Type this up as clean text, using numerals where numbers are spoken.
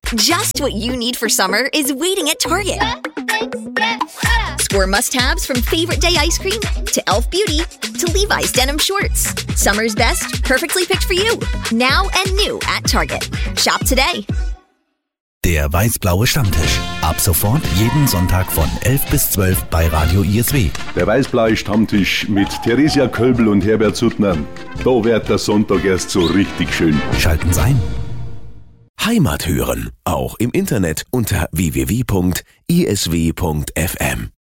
Just what you need for summer is waiting at Target. Score must-haves from Favorite Day ice cream to Elf Beauty to Levi's denim shorts. Summer's best, perfectly picked for you. Now and new at Target. Shop today. Der weiß-blaue Stammtisch. Ab sofort jeden Sonntag von 11 bis 12 bei Radio ISW. Der weiß-blaue Stammtisch mit Theresia Kölbel und Herbert Suttner. Da wird der Sonntag erst so richtig schön. Schalten Sie ein. Heimat hören, auch im Internet unter www.isw.fm.